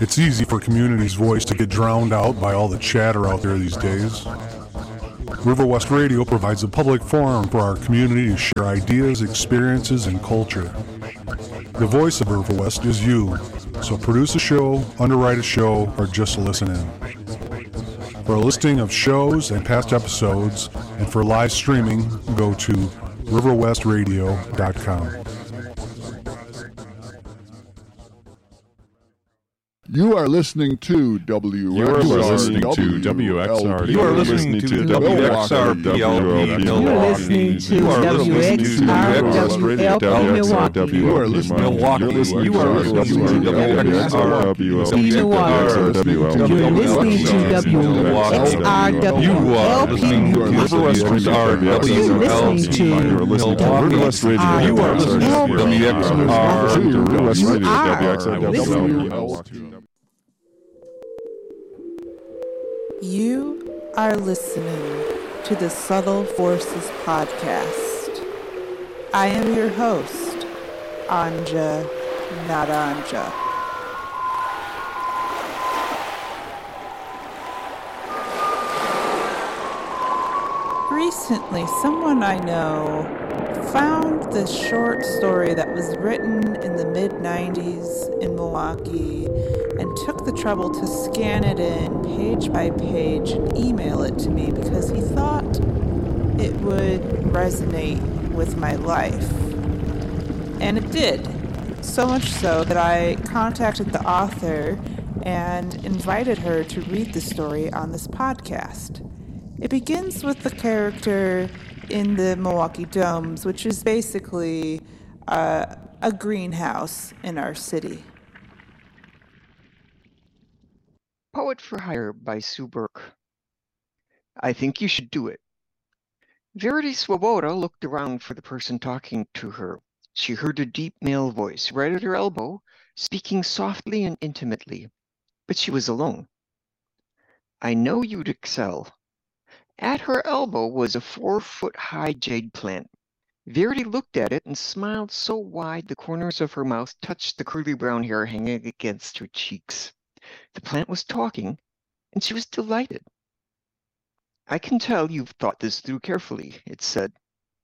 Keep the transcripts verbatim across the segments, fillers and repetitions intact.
It's easy for community's voice to get drowned out by all the chatter out there these days. River West Radio provides a public forum for our community to share ideas, experiences, and culture. The voice of River West is you, so produce a show, underwrite a show, or just listen in. For a listing of shows and past episodes, and for live streaming, go to river west radio dot com. You are listening to W You are listening to W X R. You are listening to W X R P L P Milwaukee. You are listening to W X R P L P Milwaukee. You are listening to Milwaukee. You are listening to W X R P Milwaukee. You're listening to W X R W L P Milwaukee. You're listening to W X R You are listening to W X R. You are listening. You are listening to the Subtle Forces Podcast. I am your host, Anja Naranja. Recently, someone I know found this short story that was written in the mid nineties in Milwaukee and took the trouble to scan it in page by page and email it to me because he thought it would resonate with my life. And it did. So much so that I contacted the author and invited her to read the story on this podcast. It begins with the character in the Milwaukee Domes, which is basically uh, a greenhouse in our city. Poet for Hire by Sue Burke. I think you should do it. Verity Swoboda looked around for the person talking to her. She heard a deep male voice right at her elbow, speaking softly and intimately, but she was alone. I know you'd excel. At her elbow was a four-foot-high jade plant. Verity looked at it and smiled so wide the corners of her mouth touched the curly brown hair hanging against her cheeks. The plant was talking, and she was delighted. I can tell you've thought this through carefully, it said.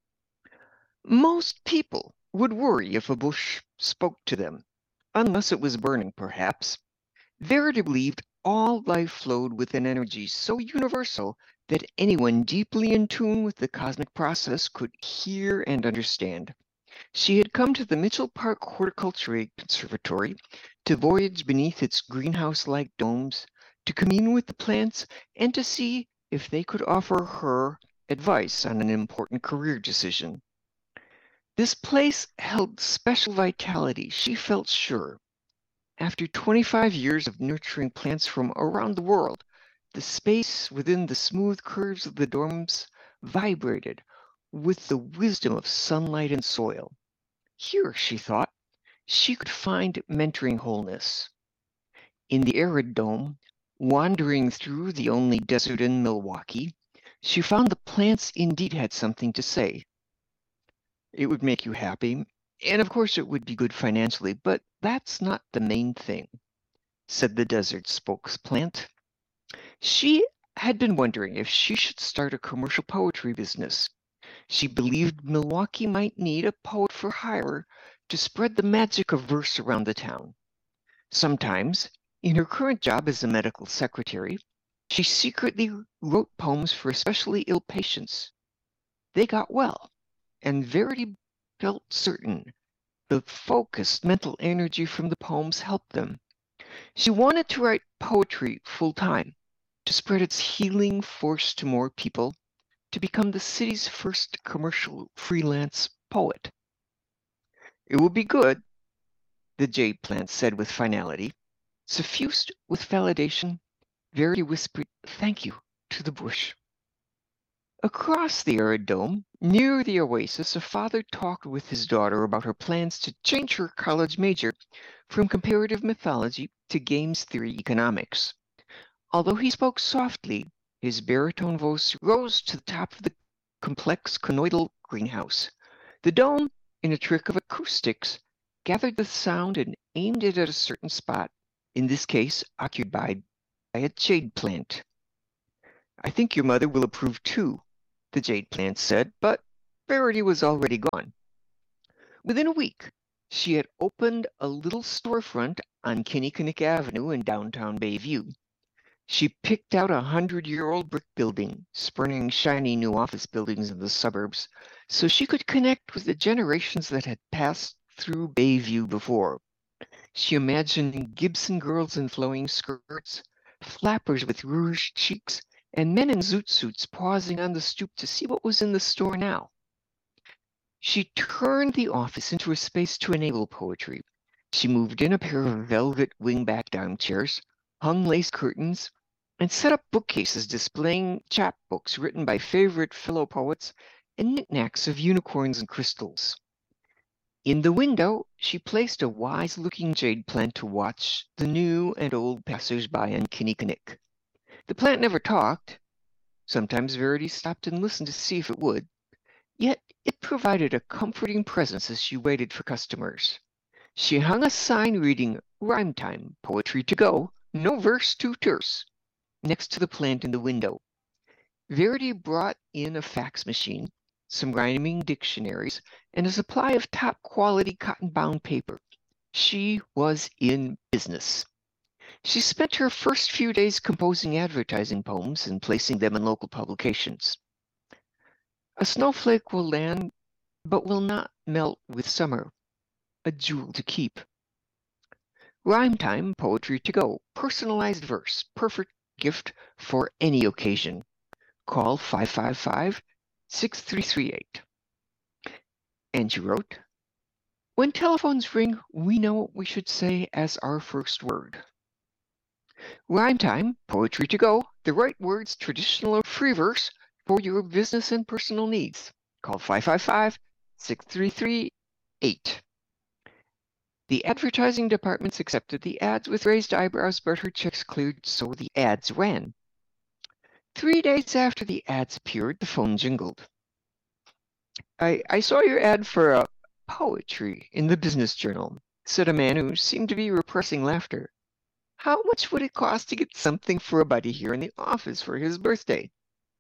Most people would worry if a bush spoke to them, unless it was burning, perhaps. Verity believed all life flowed with an energy so universal that anyone deeply in tune with the cosmic process could hear and understand. She had come to the Mitchell Park Horticultural Conservatory to voyage beneath its greenhouse-like domes, to commune with the plants, and to see if they could offer her advice on an important career decision. This place held special vitality, she felt sure. After twenty-five years of nurturing plants from around the world, the space within the smooth curves of the domes vibrated with the wisdom of sunlight and soil. Here, she thought, she could find mentoring wholeness. In the arid dome, wandering through the only desert in Milwaukee, she found the plants indeed had something to say. It would make you happy, and of course it would be good financially, but that's not the main thing, said the desert spokesplant. She had been wondering if she should start a commercial poetry business. She believed Milwaukee might need a poet for hire to spread the magic of verse around the town. Sometimes, in her current job as a medical secretary, she secretly wrote poems for especially ill patients. They got well, and Verity felt certain the focused mental energy from the poems helped them. She wanted to write poetry full-time, to spread its healing force to more people, to become the city's first commercial freelance poet. It will be good, the jade plant said with finality. Suffused with validation, Verity whispered thank you to the bush. Across the arid dome, near the oasis, a father talked with his daughter about her plans to change her college major from comparative mythology to games theory economics. Although he spoke softly, his baritone voice rose to the top of the complex conoidal greenhouse. The dome, in a trick of acoustics, gathered the sound and aimed it at a certain spot. in this case occupied by a jade plant. "I think your mother will approve too," the jade plant said, but Verity was already gone. Within a week, she had opened a little storefront on Kinnickinnick Avenue in downtown Bayview. She picked out a hundred-year-old brick building, spurning shiny new office buildings in the suburbs, so she could connect with the generations that had passed through Bayview before. She imagined Gibson girls in flowing skirts, flappers with rouged cheeks, and men in zoot suits pausing on the stoop to see what was in the store now. She turned the office into a space to enable poetry. She moved in a pair of velvet wing-backed armchairs, hung lace curtains, and set up bookcases displaying chapbooks written by favorite fellow poets and knickknacks of unicorns and crystals. In the window, she placed a wise-looking jade plant to watch the new and old passers-by on Kinnickinnick. The plant never talked. Sometimes Verity stopped and listened to see if it would. Yet it provided a comforting presence as she waited for customers. She hung a sign reading "Rhyme Time, Poetry to Go, no verse too terse," next to the plant in the window. Verity brought in a fax machine, some rhyming dictionaries, and a supply of top-quality cotton-bound paper. She was in business. She spent her first few days composing advertising poems and placing them in local publications. A snowflake will land, but will not melt with summer. A jewel to keep. Rhyme Time, Poetry to Go. Personalized verse. Perfect gift for any occasion. Call five five five, six three three eight. And she wrote, "When telephones ring, we know what we should say as our first word. Rhyme Time, Poetry to Go. The right words, traditional or free verse, for your business and personal needs. Call five five five, six three three eight. The advertising departments accepted the ads with raised eyebrows, but her checks cleared, so the ads ran. Three days after the ads appeared, the phone jingled. I, I saw your ad for uh, poetry in the Business Journal," said a man who seemed to be repressing laughter. "How much would it cost to get something for a buddy here in the office for his birthday?"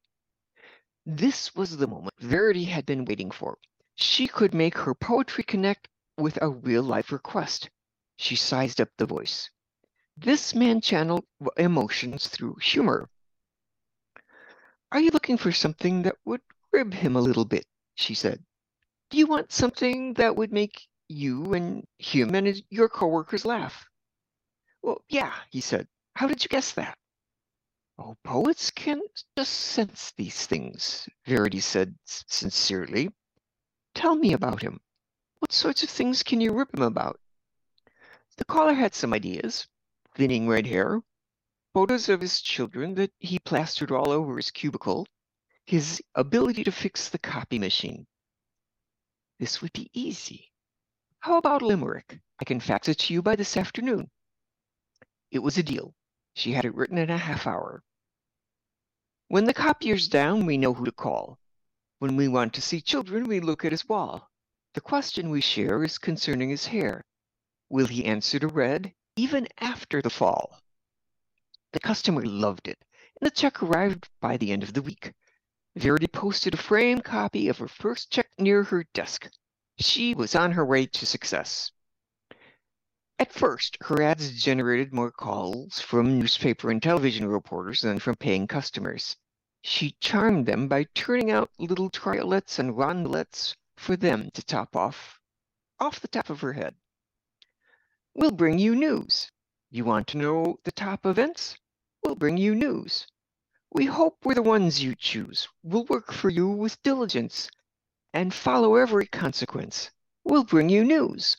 This was the moment Verity had been waiting for. She could make her poetry connect with a real-life request. She sized up the voice. This man channeled emotions through humor. "Are you looking for something that would rib him a little bit?" she said. "Do you want something that would make you and him and your coworkers laugh?" "Well, yeah," he said. "How did you guess that?" "Oh, poets can just sense these things," Verity said sincerely. "Tell me about him. What sorts of things can you rip him about?" The caller had some ideas. Thinning red hair, photos of his children that he plastered all over his cubicle, his ability to fix the copy machine. "This would be easy. How about a limerick? I can fax it to you by this afternoon." It was a deal. She had it written in a half hour. "When the copier's down, we know who to call. When we want to see children, we look at his wall. The question we share is concerning his hair. Will he answer to red, even after the fall?" The customer loved it, and the check arrived by the end of the week. Verity posted a framed copy of her first check near her desk. She was on her way to success. At first, her ads generated more calls from newspaper and television reporters than from paying customers. She charmed them by turning out little triolets and rondelettes for them to top off, off the top of her head. "We'll bring you news. You want to know the top events? We'll bring you news. We hope we're the ones you choose. We'll work for you with diligence and follow every consequence. We'll bring you news."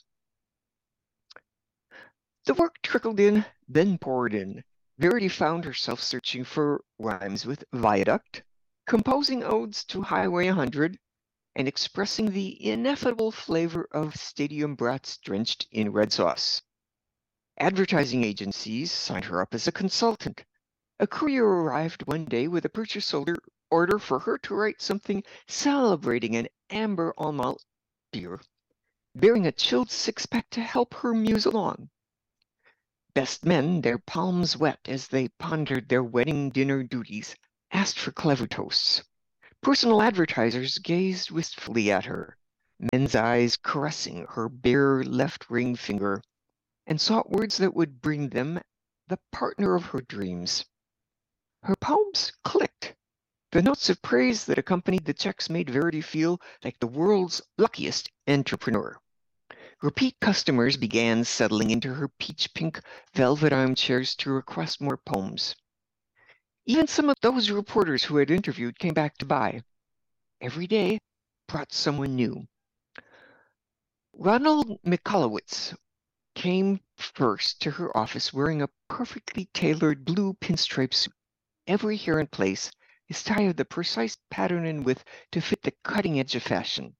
The work trickled in, then poured in. Verity found herself searching for rhymes with viaduct, composing odes to Highway one hundred, and expressing the ineffable flavor of stadium brats drenched in red sauce. Advertising agencies signed her up as a consultant. A courier arrived one day with a purchase order, order for her to write something celebrating an amber all malt beer, bearing a chilled six-pack to help her muse along. Best men, their palms wet as they pondered their wedding dinner duties, asked for clever toasts. Personal advertisers gazed wistfully at her, men's eyes caressing her bare left ring finger, and sought words that would bring them the partner of her dreams. Her palms clicked. The notes of praise that accompanied the checks made Verity feel like the world's luckiest entrepreneur. Repeat customers began settling into her peach-pink velvet armchairs to request more poems. Even some of those reporters who had interviewed came back to buy. Every day brought someone new. Ronald Mikalowicz came first to her office wearing a perfectly tailored blue pinstripe suit. Every hair in place, his tie of the precise pattern and width to fit the cutting edge of fashion.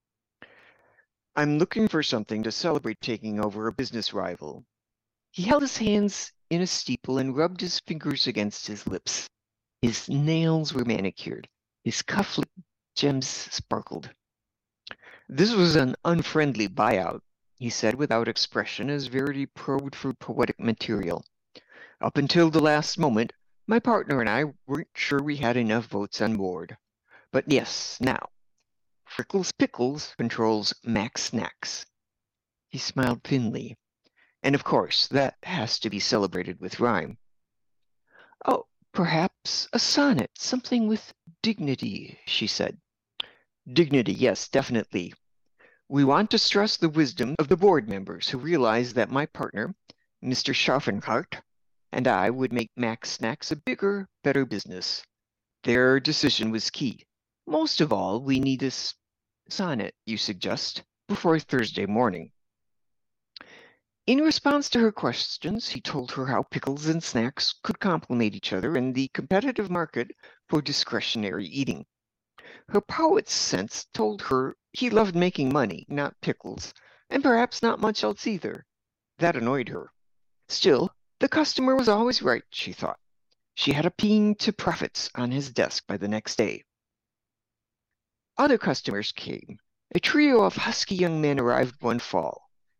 I'm looking for something to celebrate taking over a business rival. He held his hands in a steeple and rubbed his fingers against his lips. His nails were manicured. His cufflink gems sparkled. This was an unfriendly buyout, he said without expression as Verity probed for poetic material. Up until the last moment, my partner and I weren't sure we had enough votes on board. But yes, now. Frickles Pickles controls Max Snacks. He smiled thinly. And of course, that has to be celebrated with rhyme. Oh, perhaps a sonnet, something with dignity, she said. Dignity, yes, definitely. We want to stress the wisdom of the board members who realize that my partner, Mister Schaffenhart, and I would make Max Snacks a bigger, better business. Their decision was key. Most of all, we need a sonnet, you suggest, before Thursday morning. In response to her questions, he told her how pickles and snacks could complement each other in the competitive market for discretionary eating. Her poet's sense told her he loved making money, not pickles, and perhaps not much else either. That annoyed her. Still, the customer was always right, she thought. She had a ping to profits on his desk by the next day. Other customers came. A trio of husky young men arrived one fall,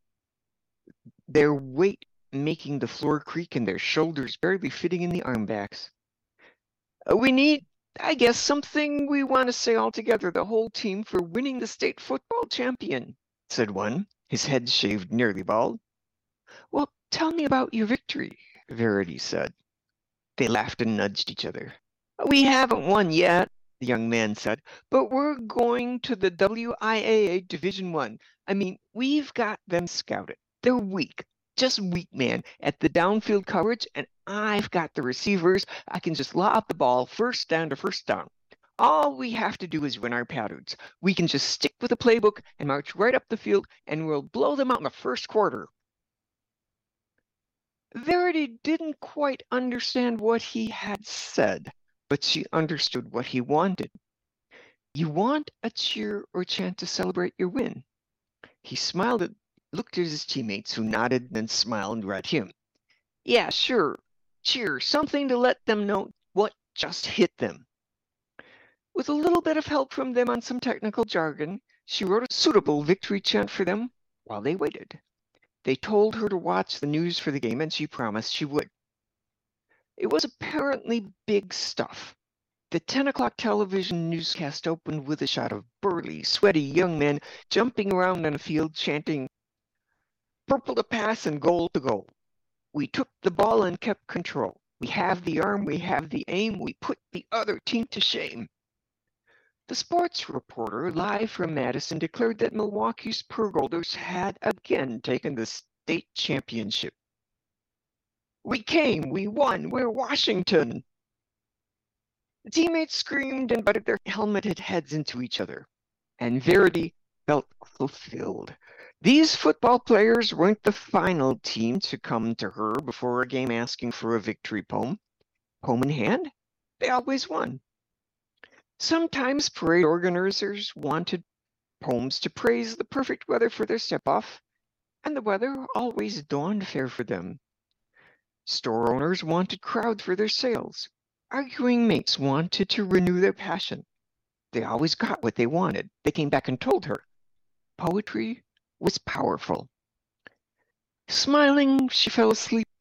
their weight making the floor creak and their shoulders barely fitting in the armbacks. We need, I guess, something we want to say all together, the whole team, for winning the state football champion, said one, his head shaved nearly bald. Well, tell me about your victory, Verity said. They laughed and nudged each other. We haven't won yet, the young man said, but we're going to the W I A A Division One. I mean, we've got them scouted. They're weak, just weak, man, at the downfield coverage, and I've got the receivers. I can just lob the ball first down to first down. All we have to do is run our patterns. We can just stick with the playbook and march right up the field, and we'll blow them out in the first quarter. Verity didn't quite understand what he had said, but she understood what he wanted. You want a cheer or chant to celebrate your win. He smiled at looked at his teammates who nodded and smiled and read him. Yeah, sure. Cheer, something to let them know what just hit them. With a little bit of help from them on some technical jargon, she wrote a suitable victory chant for them while they waited. They told her to watch the news for the game, and she promised she would. It was apparently big stuff. The ten o'clock television newscast opened with a shot of burly, sweaty young men jumping around on a field chanting, "Purple to pass and goal to goal. We took the ball and kept control. We have the arm, we have the aim, we put the other team to shame." The sports reporter, live from Madison, declared that Milwaukee's Purgolders had again taken the state championship. We came, we won, we're Washington. The teammates screamed and butted their helmeted heads into each other, and Verity felt fulfilled. These football players weren't the final team to come to her before a game asking for a victory poem. Poem in hand, they always won. Sometimes parade organizers wanted poems to praise the perfect weather for their step-off, and the weather always dawned fair for them. Store owners wanted crowds for their sales. Arguing mates wanted to renew their passion. They always got what they wanted. They came back and told her. Poetry was powerful. Smiling, she fell asleep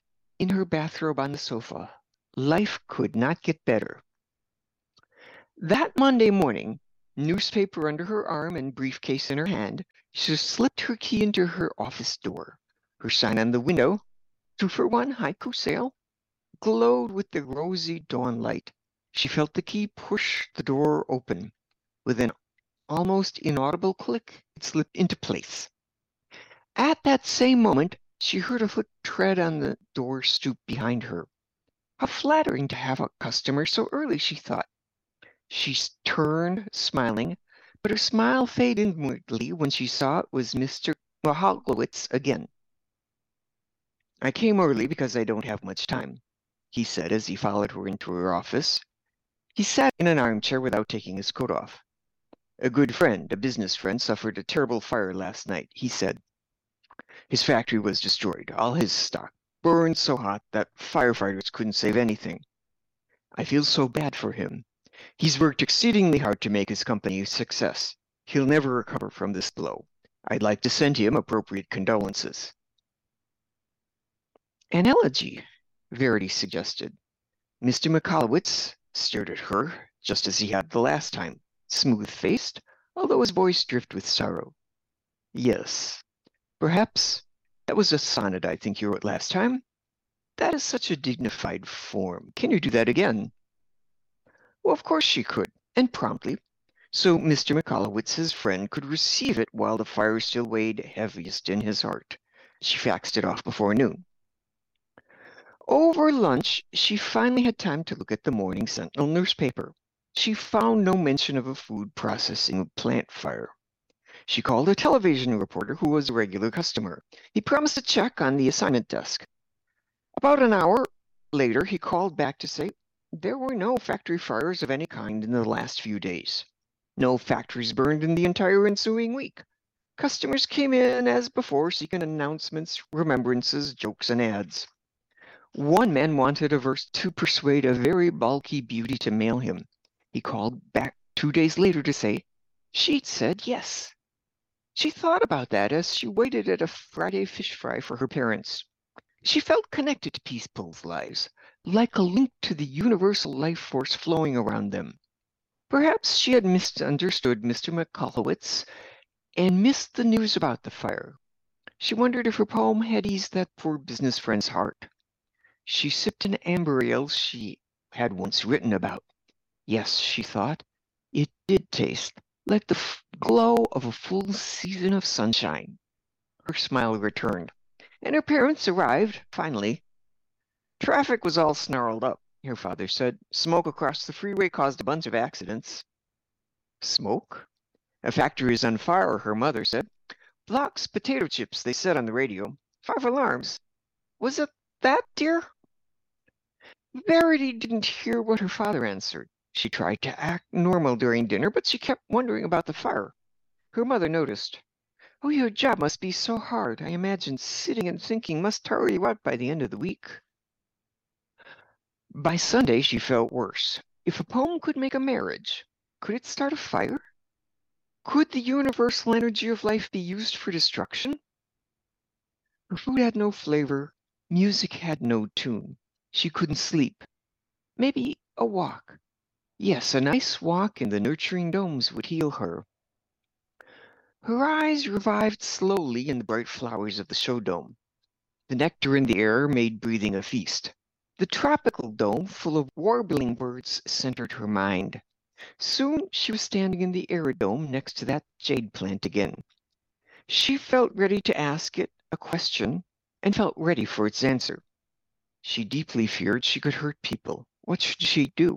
in her bathrobe on the sofa. Life could not get better. That Monday morning, newspaper under her arm and briefcase in her hand, she slipped her key into her office door. Her sign on the window, two for one haiku sale, glowed with the rosy dawn light. She felt the key push the door open. With an almost inaudible click, it slipped into place. At that same moment, she heard a foot tread on the door stoop behind her. How flattering to have a customer so early, she thought. She turned, smiling, but her smile faded inwardly when she saw it was Mister Michalowicz again. "I came early because I don't have much time," he said as he followed her into her office. He sat in an armchair without taking his coat off. "A good friend, a business friend, suffered a terrible fire last night," he said. "His factory was destroyed, all his stock burned so hot that firefighters couldn't save anything. I feel so bad for him. He's worked exceedingly hard to make his company a success. He'll never recover from this blow. I'd like to send him appropriate condolences." "An elegy," Verity suggested. Mister Michalowicz stared at her, just as he had the last time, smooth-faced, although his voice drifted with sorrow. "Yes, perhaps that was a sonnet I think you wrote last time. That is such a dignified form. Can you do that again?" Well, of course she could, and promptly, so Mister Michalowicz's friend could receive it while the fire still weighed heaviest in his heart. She faxed it off before noon. Over lunch, she finally had time to look at the Morning Sentinel newspaper. She found no mention of a food processing plant fire. She called a television reporter who was a regular customer. He promised a check on the assignment desk. About an hour later, he called back to say there were no factory fires of any kind in the last few days. No factories burned in the entire ensuing week. Customers came in as before, seeking announcements, remembrances, jokes, and ads. One man wanted a verse to persuade a very bulky beauty to mail him. He called back two days later to say she'd said yes. She thought about that as she waited at a Friday fish fry for her parents. She felt connected to people's lives, like a link to the universal life force flowing around them. Perhaps she had misunderstood Mister Michalowicz and missed the news about the fire. She wondered if her poem had eased that poor business friend's heart. She sipped an amber ale she had once written about. Yes, she thought, it did taste like the f- glow of a full season of sunshine. Her smile returned, and her parents arrived, finally. Traffic was all snarled up, her father said. Smoke across the freeway caused a bunch of accidents. Smoke? A factory is on fire, her mother said. Blocks, potato chips, they said on the radio. Five alarms. Was it that, dear? Verity didn't hear what her father answered. She tried to act normal during dinner, but she kept wondering about the fire. Her mother noticed. Oh, your job must be so hard. I imagine sitting and thinking must tire you out by the end of the week. By Sunday, she felt worse. If a poem could make a marriage, could it start a fire? Could the universal energy of life be used for destruction? Her food had no flavor. Music had no tune. She couldn't sleep. Maybe a walk. Yes, a nice walk in the nurturing domes would heal her. Her eyes revived slowly in the bright flowers of the show dome. The nectar in the air made breathing a feast. The tropical dome, full of warbling birds, centered her mind. Soon she was standing in the aerodome next to that jade plant again. She felt ready to ask it a question and felt ready for its answer. She deeply feared she could hurt people. What should she do?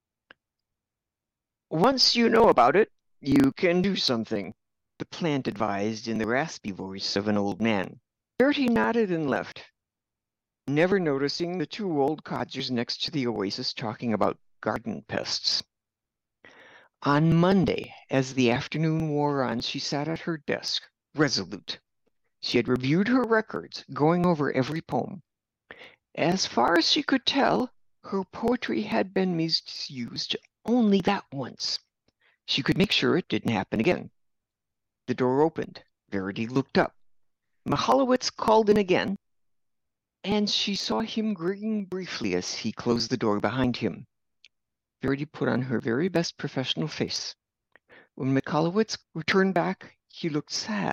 Once you know about it, you can do something, the plant advised in the raspy voice of an old man. Verity nodded and left, never noticing the two old codgers next to the oasis talking about garden pests. On Monday, as the afternoon wore on, she sat at her desk, resolute. She had reviewed her records, going over every poem. As far as she could tell, her poetry had been misused only that once. She could make sure it didn't happen again. The door opened. Verity looked up. Michalowicz called in again, and she saw him grin briefly as he closed the door behind him. Verity put on her very best professional face. When Michalowicz returned back, he looked sad.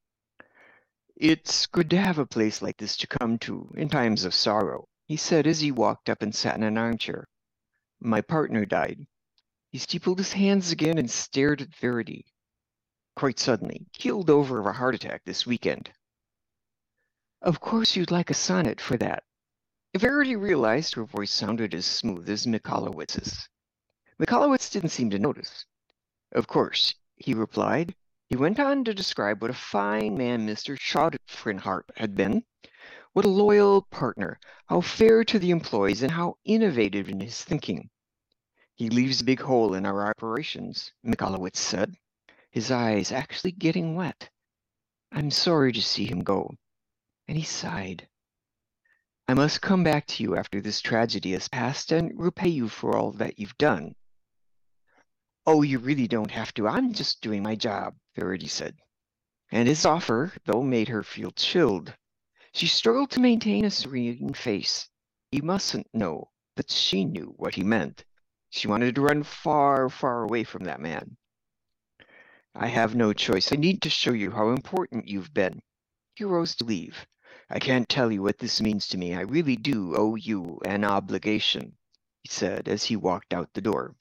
"It's good to have a place like this to come to in times of sorrow," he said as he walked up and sat in an armchair. "My partner died." He steepled his hands again and stared at Verity. "Quite suddenly, keeled over of a heart attack this weekend." "Of course you'd like a sonnet for that." Verity realized her voice sounded as smooth as Michalowicz's. Michalowicz didn't seem to notice. "Of course," he replied. He went on to describe what a fine man Mister Schadenfreinhardt had been, what a loyal partner, how fair to the employees, and how innovative in his thinking. "He leaves a big hole in our operations," Michalowicz said, his eyes actually getting wet. "I'm sorry to see him go." And he sighed. "I must come back to you after this tragedy has passed and repay you for all that you've done." "Oh, you really don't have to. I'm just doing my job," Verity said. And his offer, though, made her feel chilled. She struggled to maintain a serene face. He mustn't know that she knew what he meant. She wanted to run far, far away from that man. "I have no choice. I need to show you how important you've been." He rose to leave. "I can't tell you what this means to me. I really do owe you an obligation," he said as he walked out the door.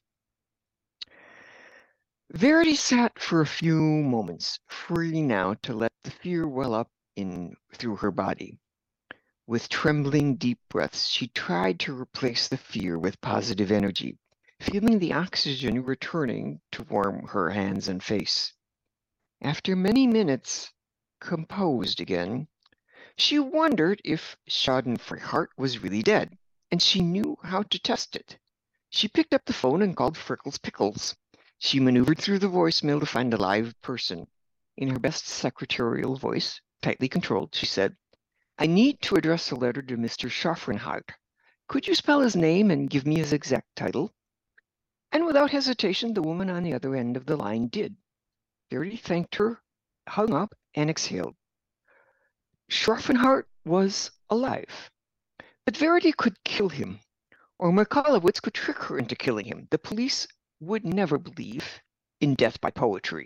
Verity sat for a few moments, free now to let the fear well up in through her body. With trembling deep breaths, she tried to replace the fear with positive energy, feeling the oxygen returning to warm her hands and face. After many minutes, composed again, she wondered if Schadenfreinhardt was really dead, and she knew how to test it. She picked up the phone and called Frickles Pickles. She maneuvered through the voicemail to find a live person. In her best secretarial voice, tightly controlled, she said, "I need to address a letter to Mister Schadenfreinhardt. Could you spell his name and give me his exact title?" And without hesitation, the woman on the other end of the line did. Verity thanked her, hung up, and exhaled. Schadenfreinhardt was alive. But Verity could kill him, or Michalowicz could trick her into killing him. The police would never believe in death by poetry.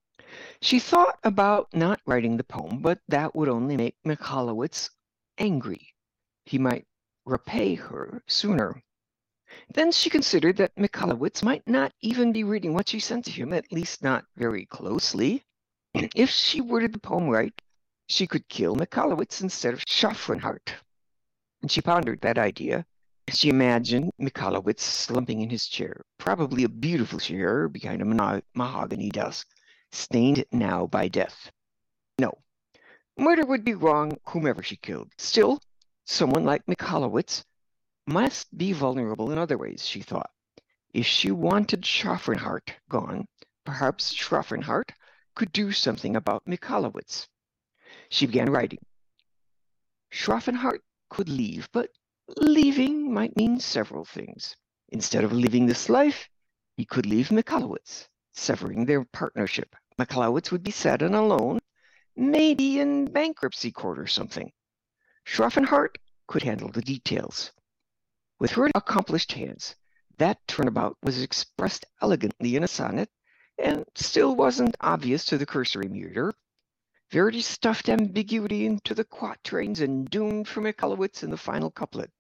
She thought about not writing the poem, but that would only make Michalowicz angry. He might repay her sooner. Then she considered that Michalowicz might not even be reading what she sent to him, at least not very closely. If she worded the poem right, she could kill Michalowicz instead of Schadenfreinhardt. And she pondered that idea. She imagined Michalowicz slumping in his chair, probably a beautiful chair behind a mono- mahogany desk, stained now by death. No, murder would be wrong whomever she killed. Still, someone like Michalowicz must be vulnerable in other ways, she thought. If she wanted Schadenfreinhardt gone, perhaps Schadenfreinhardt could do something about Michalowicz. She began writing. Schadenfreinhardt could leave, but leaving might mean several things. Instead of leaving this life, he could leave Michalowicz, severing their partnership. Michalowicz would be sad and alone, maybe in bankruptcy court or something. Schadenfreinhardt could handle the details. With her accomplished hands, that turnabout was expressed elegantly in a sonnet, and still wasn't obvious to the cursory reader. Verity stuffed ambiguity into the quatrains and doomed for Michalowicz in the final couplet.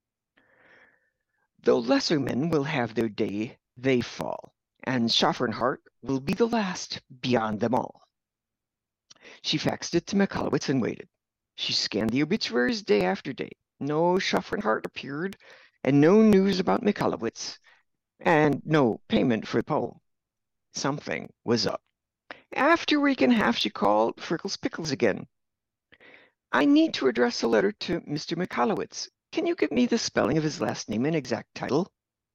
Though lesser men will have their day, they fall, and Schadenfreinhardt will be the last beyond them all. She faxed it to Michalowicz and waited. She scanned the obituaries day after day. No Schadenfreinhardt appeared, and no news about Michalowicz, and no payment for the poem. Something was up. After a week and a half, she called Frickles Pickles again. "I need to address a letter to Mister Michalowicz. Can you give me the spelling of his last name and exact title?"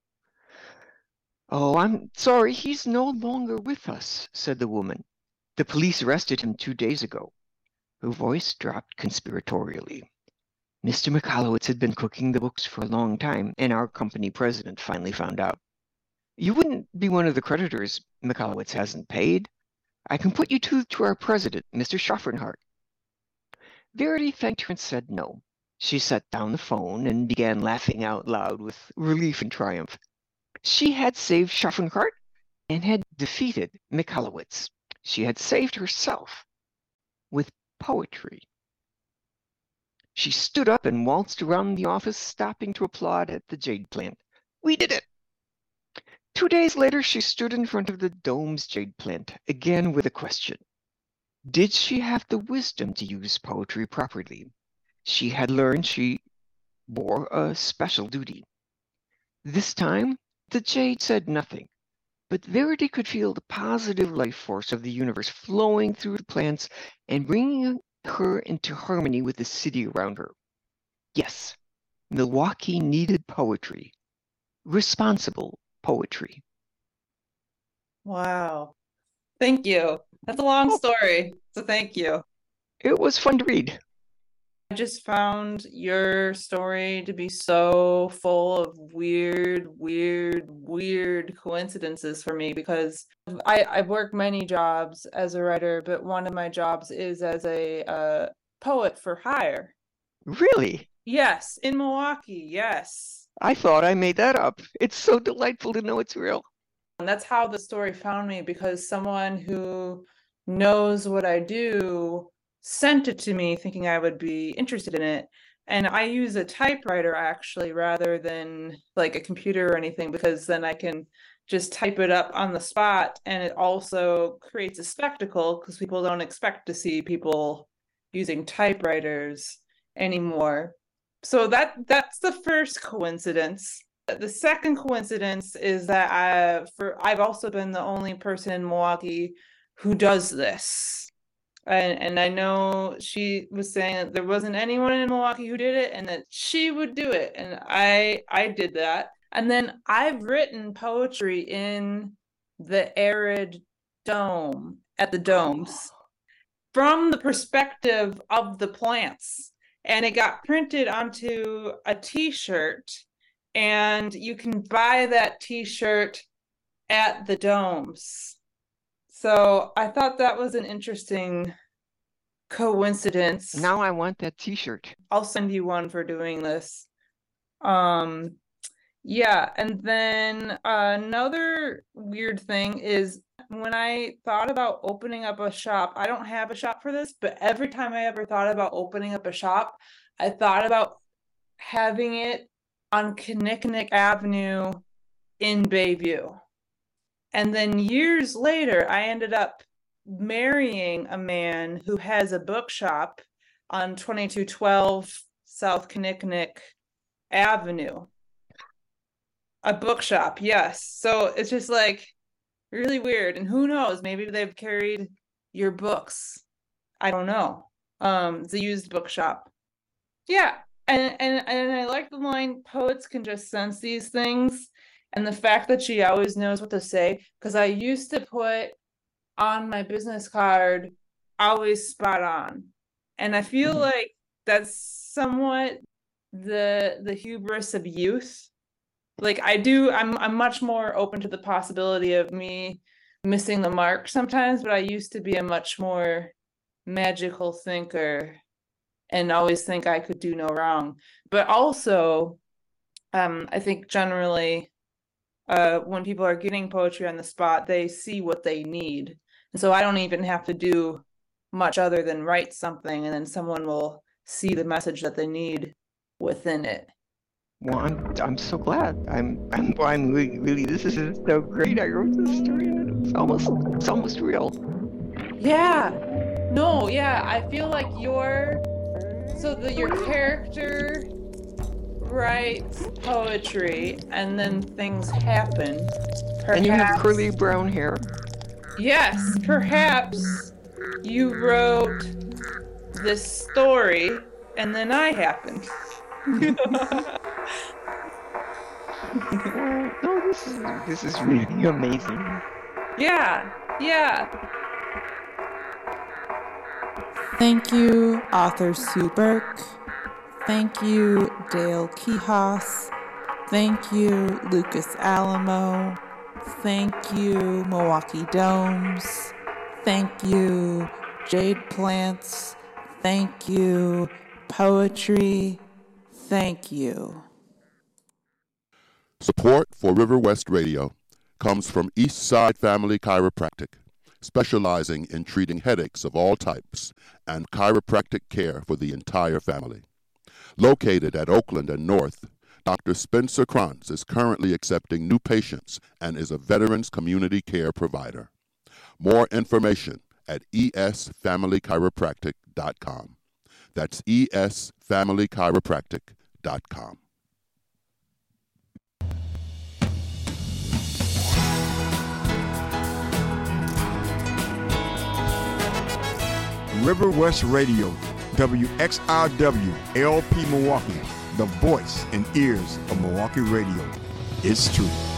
"Oh, I'm sorry, he's no longer with us," said the woman. "The police arrested him two days ago." Her voice dropped conspiratorially. "Mister Michalowicz had been cooking the books for a long time, and our company president finally found out. You wouldn't be one of the creditors Michalowicz hasn't paid. I can put you to, to our president, Mister Schadenfreinhardt." Verity thanked her and said no. She set down the phone and began laughing out loud with relief and triumph. She had saved Schaffenhart and had defeated Michalowicz. She had saved herself with poetry. She stood up and waltzed around the office, stopping to applaud at the jade plant. We did it! Two days later, she stood in front of the dome's jade plant, again with a question. Did she have the wisdom to use poetry properly? She had learned she bore a special duty. This time, the jade said nothing, but Verity could feel the positive life force of the universe flowing through the plants and bringing her into harmony with the city around her. Yes, Milwaukee needed poetry. Responsible poetry. Wow. Thank you. That's a long story, so thank you. It was fun to read. I just found your story to be so full of weird, weird, weird coincidences for me, because I, I've worked many jobs as a writer, but one of my jobs is as a uh, poet for hire. Really? Yes, in Milwaukee, yes. I thought I made that up. It's so delightful to know it's real. And that's how the story found me, because someone who knows what I do sent it to me thinking I would be interested in it. And I use a typewriter actually rather than like a computer or anything, because then I can just type it up on the spot. And it also creates a spectacle because people don't expect to see people using typewriters anymore. So that that's the first coincidence. The second coincidence is that I for I've also been the only person in Milwaukee who does this. And, and I know she was saying that there wasn't anyone in Milwaukee who did it and that she would do it. And I I did that. And then I've written poetry in the arid dome, at the domes, from the perspective of the plants. And it got printed onto a t-shirt. And you can buy that t-shirt at the domes. So I thought that was an interesting coincidence. Now I want that t-shirt. I'll send you one for doing this. Um, yeah, and then uh, another weird thing is when I thought about opening up a shop, I don't have a shop for this, but every time I ever thought about opening up a shop, I thought about having it on Kinnickinnick Avenue in Bayview. And then years later, I ended up marrying a man who has a bookshop on twenty-two twelve South Kinnickinnick Avenue. A bookshop, yes. So it's just like really weird. And who knows, maybe they've carried your books. I don't know. Um, it's a used bookshop. Yeah. And, and, and I like the line, poets can just sense these things. And the fact that she always knows what to say, because I used to put on my business card, always spot on. And I feel mm-hmm. like that's somewhat the the hubris of youth. Like I do, I'm I'm much more open to the possibility of me missing the mark sometimes, but I used to be a much more magical thinker and always think I could do no wrong. But also, um, I think generally, Uh, when people are getting poetry on the spot, they see what they need. And so I don't even have to do much other than write something, and then someone will see the message that they need within it. Well, I'm I'm so glad. I'm I'm I'm really, really this is so great. I wrote this story and it's almost it's almost real. Yeah. No, yeah. I feel like your so that your character writes poetry and then things happen. Perhaps, and you have curly brown hair. Yes, perhaps you wrote this story and then I happened. No, this is this is really amazing. Yeah, yeah. Thank you, author Sue Burke. Thank you, Dale Kihos. Thank you, Lucas Alamo. Thank you, Milwaukee Domes. Thank you, Jade Plants. Thank you, Poetry. Thank you. Support for River West Radio comes from Eastside Family Chiropractic, specializing in treating headaches of all types and chiropractic care for the entire family. Located at Oakland and North, Doctor Spencer Kranz is currently accepting new patients and is a Veterans Community Care provider. More information at e s family chiropractic dot com. That's e s family chiropractic dot com. River West Radio, W X R W, L P Milwaukee, the voice and ears of Milwaukee radio. It's true.